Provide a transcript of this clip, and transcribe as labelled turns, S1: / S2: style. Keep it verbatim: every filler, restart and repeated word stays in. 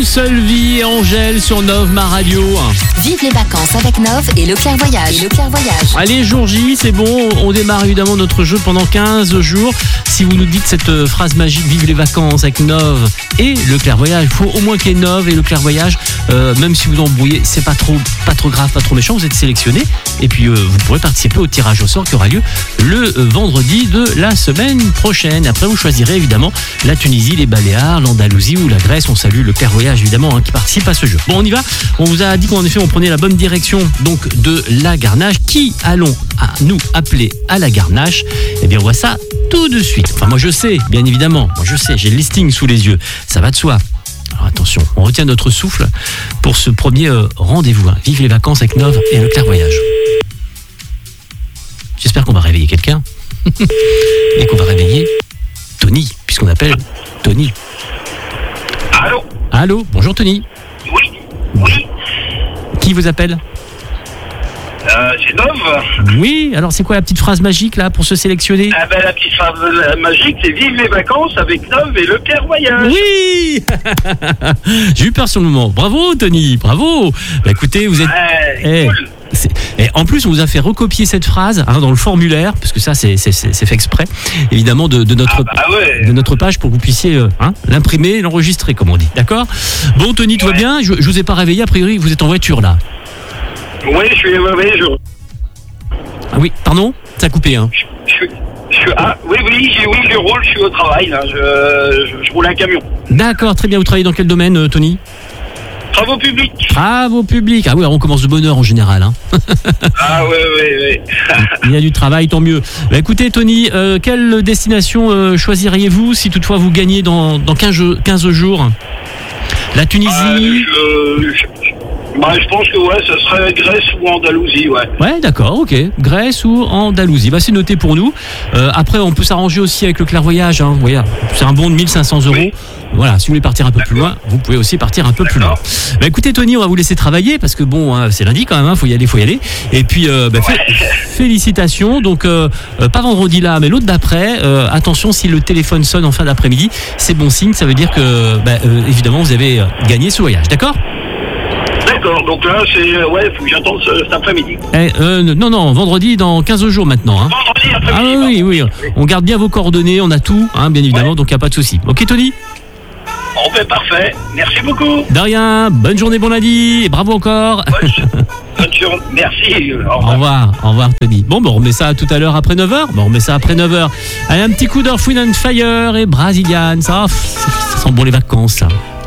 S1: seule vie et Angèle sur Nov, ma radio.
S2: Vive les vacances avec Nov et le clairvoyage. Et le clairvoyage.
S1: Allez, jour J, c'est bon, on démarre évidemment notre jeu pendant quinze jours. Si vous nous dites cette phrase magique, vive les vacances avec Nov et le clairvoyage, il faut au moins qu'il y ait Nov et le clairvoyage, euh, même si vous embrouillez, c'est pas trop, pas trop grave, pas trop méchant, vous êtes sélectionné et puis euh, vous pourrez participer au tirage au sort qui aura lieu le euh, vendredi de la semaine prochaine. Après, vous choisirez évidemment la Tunisie, les Baléares, l'Andalousie ou la Grèce. On salue le clairvoyage évidemment hein, qui participe à ce jeu. Bon, on y va. On vous a dit qu'en effet on prenait la bonne direction donc de la Garnache. Qui allons à nous appeler à la Garnache? Eh bien, on voit ça tout de suite. Enfin, moi je sais, bien évidemment. Moi je sais, j'ai le listing sous les yeux. Ça va de soi. Alors attention, on retient notre souffle pour ce premier euh, rendez-vous. Hein. Vive les vacances avec Nov et le clairvoyage. J'espère qu'on va réveiller quelqu'un et qu'on va réveiller Tony, puisqu'on appelle Tony.
S3: Allô?
S1: Allô, bonjour Tony.
S3: Oui, oui.
S1: Qui vous appelle?
S3: Euh, c'est Nov.
S1: Oui, alors c'est quoi la petite phrase magique là pour se sélectionner?
S3: Ah ben la petite phrase magique, c'est vive les vacances avec Nov et le clairvoyage.
S1: Oui. J'ai eu peur sur le moment. Bravo Tony, bravo. Bah, écoutez, vous êtes...
S3: Ouais,
S1: Eh,
S3: cool.
S1: c'est- Et en plus, on vous a fait recopier cette phrase hein, dans le formulaire, parce que ça, c'est, c'est, c'est c'est fait exprès, évidemment, de, de, notre,
S3: Ah bah ouais.
S1: de notre page pour que vous puissiez euh, hein, l'imprimer et l'enregistrer, comme on dit. D'accord? Bon, Tony, tout va
S3: Ouais.
S1: bien? Je, je vous ai pas réveillé, a priori, vous êtes en voiture là.
S3: Oui, je suis... Oui, oui, je...
S1: Ah oui, pardon? Ça a coupé, hein?
S3: Je suis... Je suis... Ah, oui, oui, j'ai, oui, je roule, je suis au travail, là. Je, je, je roule un camion.
S1: D'accord, très bien. Vous travaillez dans quel domaine, euh, Tony?
S3: Travaux publics.
S1: Travaux publics. Ah oui, alors on commence de bonne heure en général. Hein.
S3: Ah, oui, oui, oui.
S1: Il y a du travail, tant mieux. Bah, écoutez, Tony, euh, quelle destination euh, choisiriez-vous si toutefois vous gagnez dans, dans quinze, jeux- quinze jours? La Tunisie?
S3: Euh, je, je, bah, je pense que, ouais, ça serait Grèce ou Andalousie, ouais.
S1: Ouais, d'accord, ok. Grèce ou Andalousie. Bah, c'est noté pour nous. Euh, après, on peut s'arranger aussi avec le clairvoyage. Hein. Vous voyez, c'est un bon de mille cinq cents euros.
S3: Oui.
S1: Voilà, si vous voulez partir un peu plus
S3: D'accord.
S1: loin, vous pouvez aussi partir un peu plus loin.
S3: D'accord.
S1: Bah, écoutez, Tony, on va vous laisser travailler parce que bon, hein, c'est lundi quand même, hein, faut y aller, faut y aller. Et puis, euh, bah, fé- félicitations. Donc, euh, euh, pas vendredi là, mais l'autre d'après. Euh, attention, si le téléphone sonne en fin d'après-midi, c'est bon signe. Ça veut dire que, bah, euh, évidemment, vous avez euh, gagné ce voyage. D'accord?
S3: D'accord, donc là, c'est... euh, Ouais, il faut que j'attende ce- cet après-midi.
S1: Eh, euh, non, non, vendredi dans quinze jours maintenant. Hein.
S3: Vendredi
S1: Ah
S3: après-midi.
S1: oui, oui, oui. On garde bien vos coordonnées, on a tout, hein, bien évidemment,
S3: Ouais.
S1: donc il n'y a pas de souci. Ok, Tony?
S3: On fait parfait. Merci beaucoup.
S1: De rien, bonne journée, bon lundi, et bravo encore.
S3: Bonne, bonne journée. Merci. Au
S1: Au
S3: revoir.
S1: revoir, au revoir, Tony. Bon, ben, on remet ça tout à l'heure après neuf heures. Bon, on remet ça après neuf heures. Allez, un petit coup d'Earth, Wind and Fire et Brazilian. Ça, ça sent bon les vacances, ça.